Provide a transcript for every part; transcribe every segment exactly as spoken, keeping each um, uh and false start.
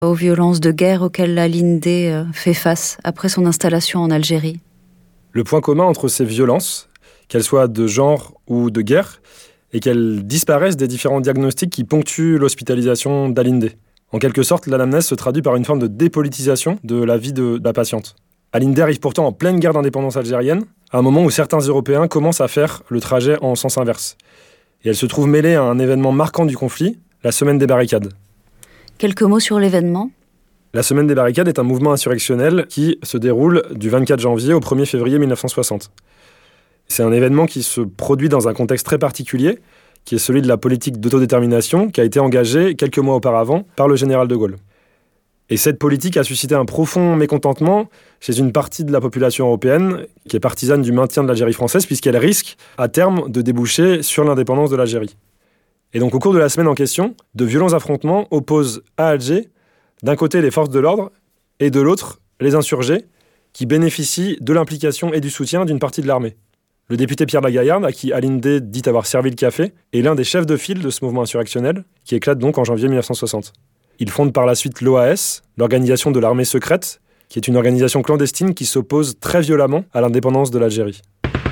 aux violences de guerre auxquelles Alinde fait face après son installation en Algérie. Le point commun entre ces violences, qu'elles soient de genre ou de guerre, est qu'elles disparaissent des différents diagnostics qui ponctuent l'hospitalisation d'Alinde. En quelque sorte, l'anamnèse se traduit par une forme de dépolitisation de la vie de la patiente. Alinde arrive pourtant en pleine guerre d'indépendance algérienne, à un moment où certains Européens commencent à faire le trajet en sens inverse. Et elle se trouve mêlée à un événement marquant du conflit, la Semaine des barricades. Quelques mots sur l'événement ? La Semaine des barricades est un mouvement insurrectionnel qui se déroule du vingt-quatre janvier au premier février mille neuf cent soixante. C'est un événement qui se produit dans un contexte très particulier, qui est celui de la politique d'autodétermination qui a été engagée quelques mois auparavant par le général de Gaulle. Et cette politique a suscité un profond mécontentement chez une partie de la population européenne qui est partisane du maintien de l'Algérie française puisqu'elle risque à terme de déboucher sur l'indépendance de l'Algérie. Et donc au cours de la semaine en question, de violents affrontements opposent à Alger d'un côté les forces de l'ordre et de l'autre les insurgés qui bénéficient de l'implication et du soutien d'une partie de l'armée. Le député Pierre Lagaillarde, à qui Alinde dit avoir servi le café, est l'un des chefs de file de ce mouvement insurrectionnel qui éclate donc en janvier mille neuf cent soixante. Il fonde par la suite l'O A S, l'organisation de l'armée secrète, qui est une organisation clandestine qui s'oppose très violemment à l'indépendance de l'Algérie.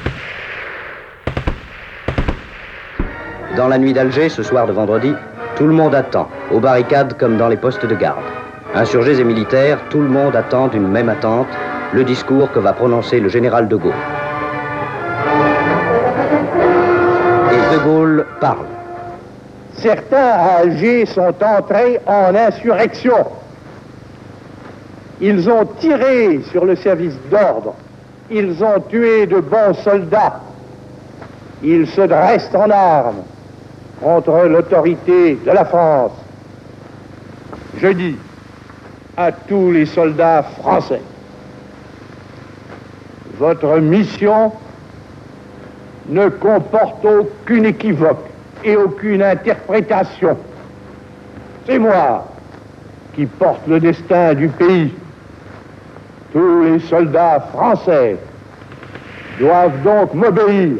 Dans la nuit d'Alger, ce soir de vendredi, tout le monde attend, aux barricades comme dans les postes de garde. Insurgés et militaires, tout le monde attend d'une même attente, le discours que va prononcer le général de Gaulle. Et de Gaulle parle. Certains à Alger sont entrés en insurrection. Ils ont tiré sur le service d'ordre. Ils ont tué de bons soldats. Ils se dressent en armes contre l'autorité de la France. Je dis à tous les soldats français, votre mission ne comporte aucune équivoque et aucune interprétation. C'est moi qui porte le destin du pays. Tous les soldats français doivent donc m'obéir.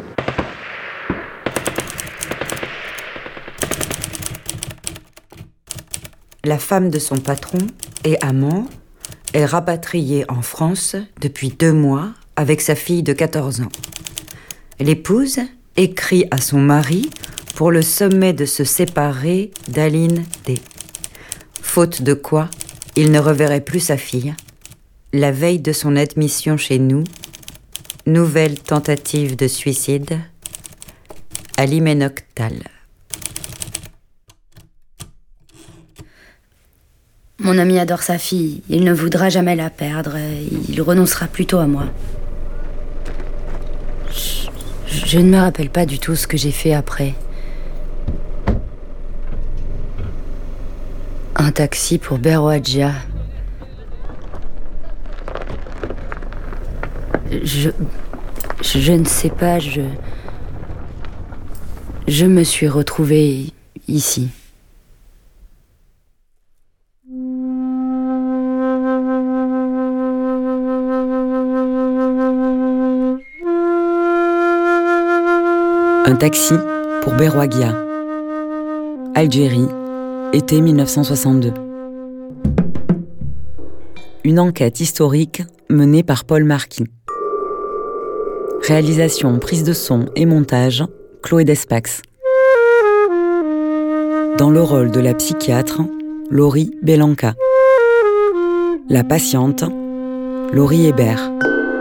La femme de son patron et amant est rapatriée en France depuis deux mois avec sa fille de quatorze ans. L'épouse écrit à son mari pour le sommet de se séparer d'Alinde. Faute de quoi, il ne reverrait plus sa fille. La veille de son admission chez nous, nouvelle tentative de suicide, Ali Ménoctal. Mon ami adore sa fille, il ne voudra jamais la perdre, il renoncera plutôt à moi. Je, je ne me rappelle pas du tout ce que j'ai fait après. Un taxi pour Berrouadja. Je, je... Je ne sais pas, je... Je me suis retrouvée ici. Un taxi pour Berrouadja. Algérie, été mille neuf cent soixante-deux. Une enquête historique menée par Paul Marquis. Réalisation, prise de son et montage, Chloé Despax. Dans le rôle de la psychiatre, Laurie Belanca. La patiente, Laurie Hébert.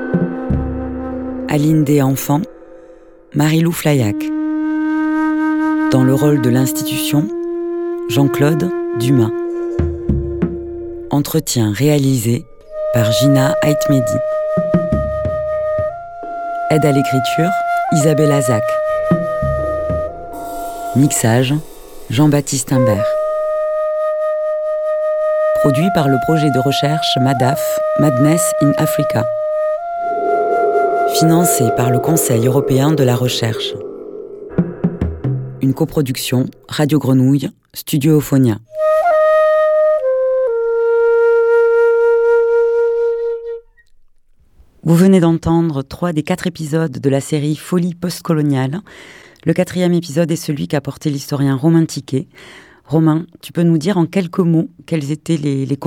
Alinde enfant, Marie-Lou Flaillac. Dans le rôle de l'institution, Jean-Claude Dumas. Entretien réalisé par Gina Aitmedi. Aide à l'écriture, Isabelle Azac. Mixage, Jean-Baptiste Imbert. Produit par le projet de recherche MADAF, Madness in Africa. Financé par le Conseil européen de la recherche. Une coproduction Radio Grenouille, Studio Euphonia. Vous venez d'entendre trois des quatre épisodes de la série Folie postcoloniale. Le quatrième épisode est celui qu'a porté l'historien Romain Tiquet. Romain, tu peux nous dire en quelques mots quels étaient les, les